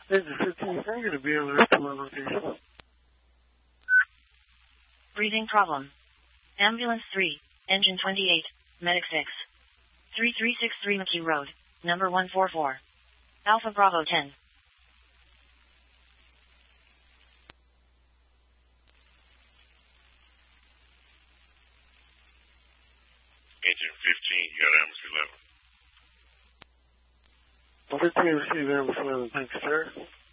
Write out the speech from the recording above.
Engine 15, I'm going to be able to my location. Breathing problem. Ambulance 3, Engine 28, Medic 6. 3363 McHugh Road, number 144. Alpha Bravo 10. Engine 15, you got ambulance 11. 15 received ambulance 11, thanks, sir.